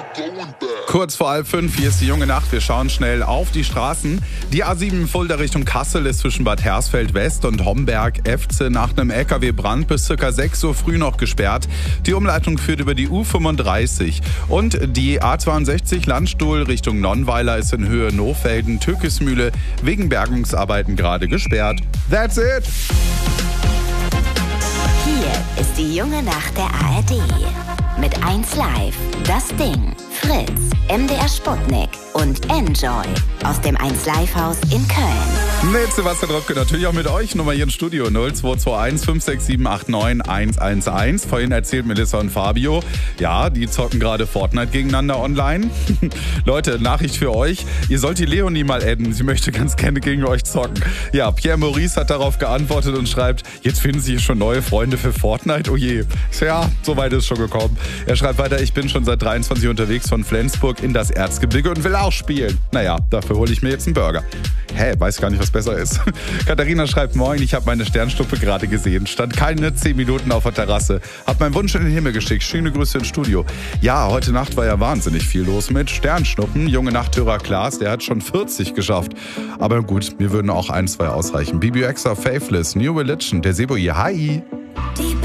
Kurz vor 4:30, hier ist die junge Nacht. Wir schauen schnell auf die Straßen. Die A7 Fulda Richtung Kassel ist zwischen Bad Hersfeld West und Homberg-Efze nach einem LKW-Brand bis ca. 6 Uhr früh noch gesperrt. Die Umleitung führt über die U35. Und die A62 Landstuhl Richtung Nonnweiler ist in Höhe Nohfelden-Türkismühle wegen Bergungsarbeiten gerade gesperrt. That's it! Hier ist die junge Nacht der ARD. Mit 1 Live, Das Ding, Fritz, MDR Sputnik und Enjoy aus dem 1 Live Haus in Köln. Mit Sebastian Dröpke natürlich auch mit euch. Nummer hier im Studio 0221 567 89 111. Vorhin erzählt Melissa und Fabio, ja, die zocken gerade Fortnite gegeneinander online. Leute, Nachricht für euch. Ihr sollt die Leonie mal adden. Sie möchte ganz gerne gegen euch zocken. Ja, Pierre Maurice hat darauf geantwortet und schreibt, jetzt finden sich schon neue Freunde für Fortnite. Oh je. Ja, so weit ist schon gekommen. Er schreibt weiter, ich bin schon seit 23 unterwegs von Flensburg in das Erzgebirge und will auch spielen. Naja, dafür hole ich mir jetzt einen Burger. Weiß gar nicht, was besser ist. Katharina schreibt, moin, ich habe meine Sternschnuppe gerade gesehen. Stand keine 10 Minuten auf der Terrasse. Hab meinen Wunsch in den Himmel geschickt. Schöne Grüße ins Studio. Ja, heute Nacht war ja wahnsinnig viel los mit Sternschnuppen. Junge Nachthörer Klaas, der hat schon 40 geschafft. Aber gut, mir würden auch 1, 2 ausreichen. BBXer Faithless, New Religion, der Sebo hier. Hi! Die